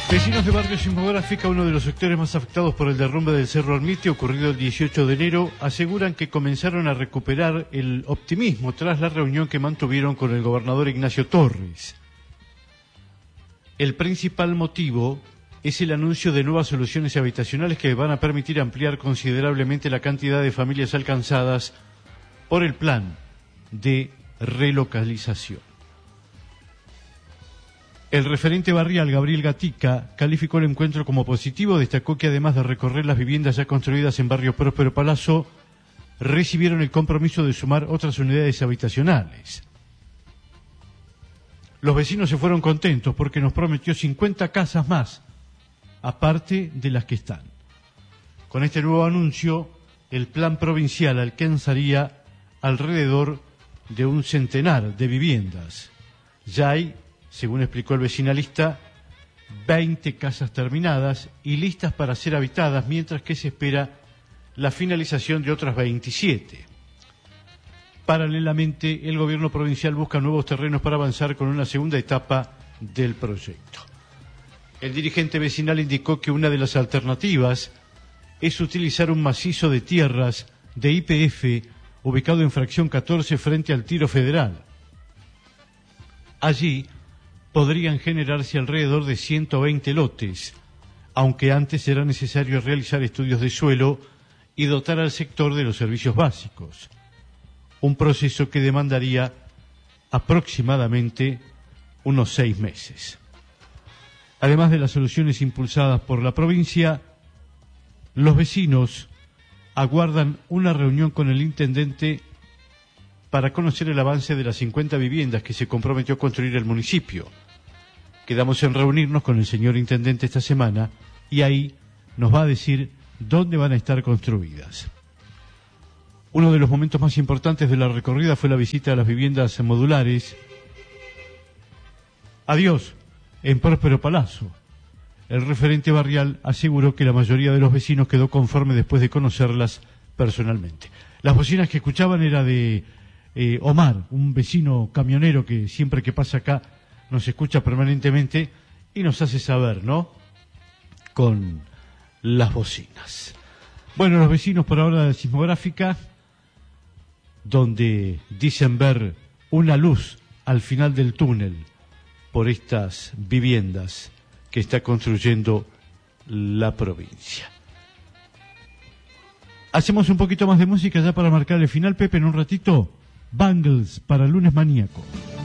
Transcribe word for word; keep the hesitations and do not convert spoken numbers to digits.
Vecinos de Barrio Sismográfica, uno de los sectores más afectados por el derrumbe del Cerro Almite ocurrido el dieciocho de enero, aseguran que comenzaron a recuperar el optimismo tras la reunión que mantuvieron con el gobernador Ignacio Torres. El principal motivo es el anuncio de nuevas soluciones habitacionales que van a permitir ampliar considerablemente la cantidad de familias alcanzadas por el plan de relocalización. El referente barrial, Gabriel Gatica, calificó el encuentro como positivo, destacó que además de recorrer las viviendas ya construidas en Barrio Próspero Palazzo, recibieron el compromiso de sumar otras unidades habitacionales. Los vecinos se fueron contentos porque nos prometió cincuenta casas más, aparte de las que están. Con este nuevo anuncio, el plan provincial alcanzaría alrededor de un centenar de viviendas. Ya hay, según explicó el vecinalista, veinte casas terminadas y listas para ser habitadas, mientras que se espera la finalización de otras veintisiete. Paralelamente, el gobierno provincial busca nuevos terrenos para avanzar con una segunda etapa del proyecto. El dirigente vecinal indicó que una de las alternativas es utilizar un macizo de tierras de Y P F ubicado en fracción catorce frente al Tiro Federal. Allí podrían generarse alrededor de ciento veinte lotes, aunque antes será necesario realizar estudios de suelo y dotar al sector de los servicios básicos. Un proceso que demandaría aproximadamente unos seis meses. Además de las soluciones impulsadas por la provincia, los vecinos aguardan una reunión con el intendente para conocer el avance de las cincuenta viviendas que se comprometió a construir el municipio. Quedamos en reunirnos con el señor intendente esta semana y ahí nos va a decir dónde van a estar construidas. Uno de los momentos más importantes de la recorrida fue la visita a las viviendas modulares. Adiós, en Próspero Palazzo. El referente barrial aseguró que la mayoría de los vecinos quedó conforme después de conocerlas personalmente. Las bocinas que escuchaban era de eh, Omar, un vecino camionero que siempre que pasa acá nos escucha permanentemente y nos hace saber, ¿no?, con las bocinas. Bueno, los vecinos por ahora de Sismográfica, donde dicen ver una luz al final del túnel por estas viviendas que está construyendo la provincia. Hacemos un poquito más de música ya para marcar el final, Pepe, en un ratito. Bangles para Lunes Maníaco.